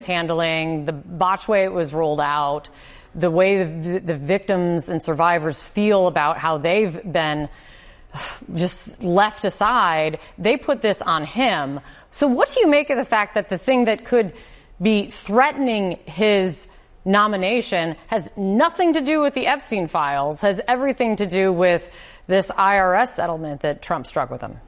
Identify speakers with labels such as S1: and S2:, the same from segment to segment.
S1: handling, the botched way it was rolled out, the way the victims and survivors feel about how they've been just left aside, they put this on him. So what do you make of the fact that the thing that could be threatening his nomination has nothing to do with the Epstein files, has everything to do with this IRS settlement that Trump struck with him?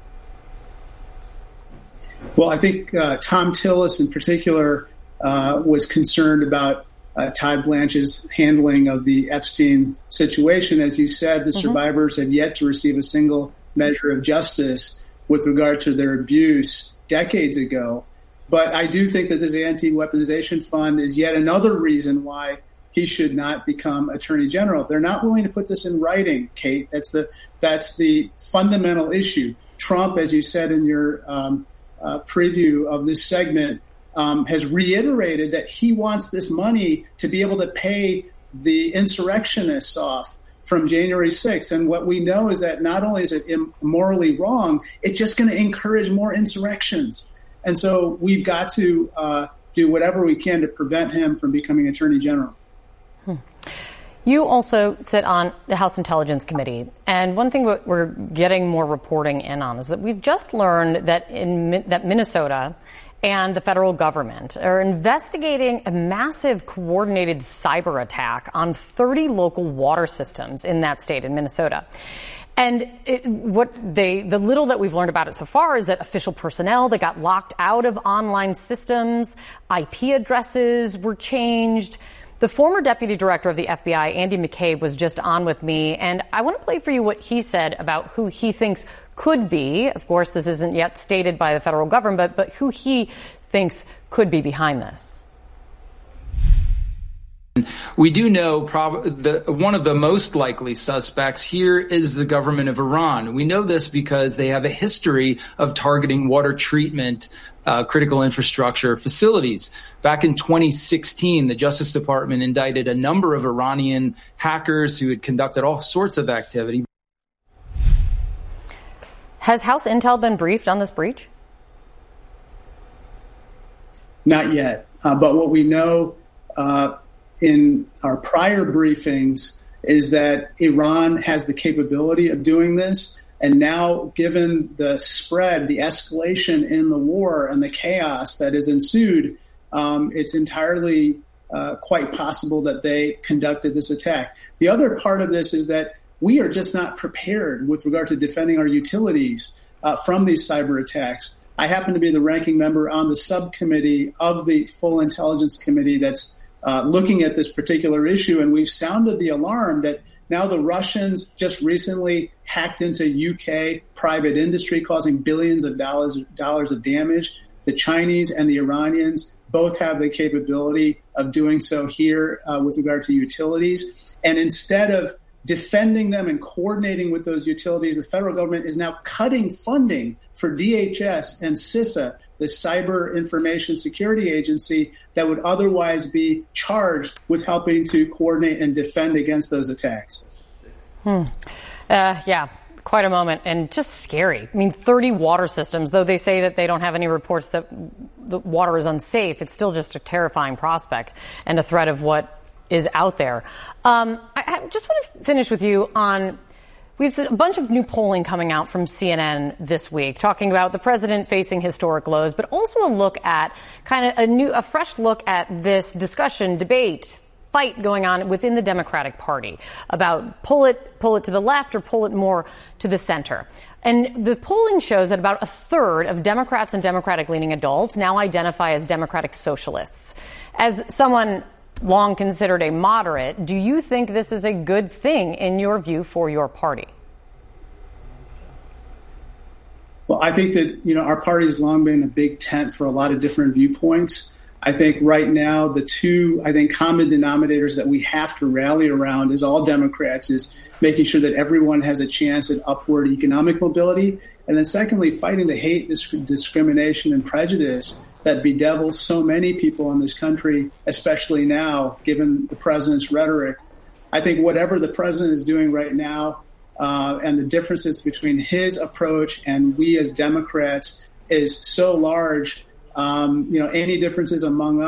S2: Well, I think Tom Tillis in particular was concerned about Todd Blanche's handling of the Epstein situation. As you said, the survivors have yet to receive a single measure of justice with regard to their abuse decades ago. But I do think that this anti-weaponization fund is yet another reason why he should not become Attorney General. They're not willing to put this in writing, Kate. That's the fundamental issue. Trump, as you said in your preview of this segment, has reiterated that he wants this money to be able to pay the insurrectionists off from January 6th. And what we know is that not only is it morally wrong, it's just going to encourage more insurrections. And so we've got to do whatever we can to prevent him from becoming Attorney General.
S1: You also sit on the House Intelligence Committee. And one thing that we're getting more reporting in on is that we've just learned that that Minnesota and the federal government are investigating a massive coordinated cyber attack on 30 local water systems in that state, in Minnesota. And the little that we've learned about it so far is that official personnel that got locked out of online systems, IP addresses were changed. The former deputy director of the FBI, Andy McCabe, was just on with me, and I want to play for you what he said about who he thinks could be. Of course, this isn't yet stated by the federal government, but who he thinks could be behind this.
S3: We do know one of the most likely suspects here is the government of Iran. We know this because they have a history of targeting water treatment, critical infrastructure facilities. Back in 2016, the Justice Department indicted a number of Iranian hackers who had conducted all sorts of activity.
S1: Has House Intel been briefed on this breach?
S2: Not yet. But what we know in our prior briefings is that Iran has the capability of doing this. And now, given the spread, the escalation in the war and the chaos that has ensued, it's entirely quite possible that they conducted this attack. The other part of this is that we are just not prepared with regard to defending our utilities from these cyber attacks. I happen to be the ranking member on the subcommittee of the Full Intelligence Committee that's looking at this particular issue, and we've sounded the alarm that now the Russians just recently hacked into UK private industry, causing billions of dollars of damage. The Chinese and the Iranians both have the capability of doing so here with regard to utilities. And instead of defending them and coordinating with those utilities, the federal government is now cutting funding for DHS and CISA, the Cyber Information Security Agency, that would otherwise be charged with helping to coordinate and defend against those attacks.
S1: Yeah, quite a moment, and just scary. I mean, 30 water systems, though they say that they don't have any reports that the water is unsafe, it's still just a terrifying prospect and a threat of what is out there. I just want to finish with you on, we've seen a bunch of new polling coming out from CNN this week, talking about the president facing historic lows, but also a look at a fresh look at this discussion, debate, fight going on within the Democratic Party about pull it to the left or pull it more to the center. And the polling shows that about a third of Democrats and Democratic-leaning adults now identify as Democratic socialists. As someone long considered a moderate, do you think this is a good thing, in your view, for your party?
S2: Well, I think that, our party has long been a big tent for a lot of different viewpoints. I think right now the two, common denominators that we have to rally around as all Democrats is making sure that everyone has a chance at upward economic mobility. And then secondly, fighting the hate, discrimination, and prejudice that bedevils so many people in this country, especially now, given the president's rhetoric. I think whatever the president is doing right now and the differences between his approach and we as Democrats is so large Any differences among